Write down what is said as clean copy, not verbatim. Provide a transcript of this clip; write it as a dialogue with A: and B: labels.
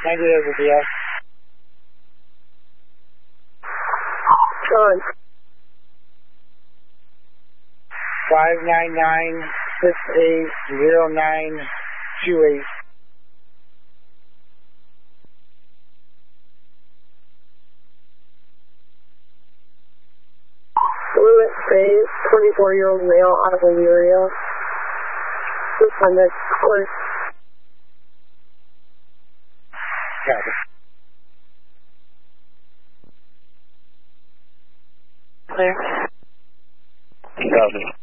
A: Negative with the F.
B: John.
A: 599-680928.
B: Lewis Bays, 24-year-old male, out of Elyria. This one that's close.
A: Copy.
C: Clear.
A: Copy.